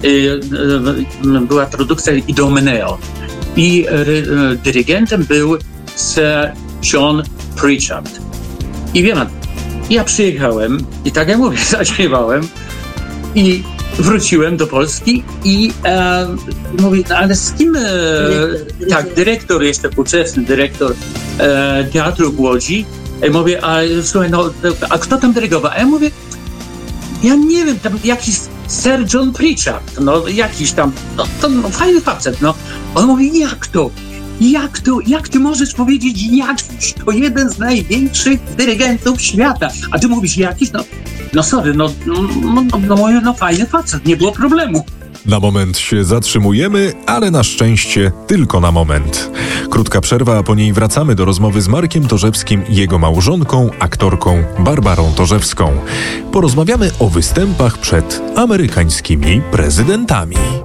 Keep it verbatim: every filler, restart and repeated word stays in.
była produkcja Idomeneo i dyrygentem był Sir John Pritchard. I wie pan, ja przyjechałem i tak jak mówię, zaśpiewałem i wróciłem do Polski i e, mówię, no ale z kim... E, dyrektor, tak, dyrektor, jeszcze ówczesny dyrektor e, Teatru w Łodzi. E, mówię, a słuchaj, no, a kto tam dyrygował? A ja mówię, ja nie wiem, tam jakiś Sir John Pritchard, no jakiś tam, no, to no, fajny facet, no. On mówi, jak to? Jak to? Jak ty możesz powiedzieć jakiś? To jeden z największych dyrygentów świata. A ty mówisz jakiś? No, no sorry, no, no, no, no, no, no fajny facet, nie było problemu. Na moment się zatrzymujemy, ale na szczęście tylko na moment. Krótka przerwa, a po niej wracamy do rozmowy z Markiem Torzewskim i jego małżonką, aktorką Barbarą Torzewską. Porozmawiamy o występach przed amerykańskimi prezydentami.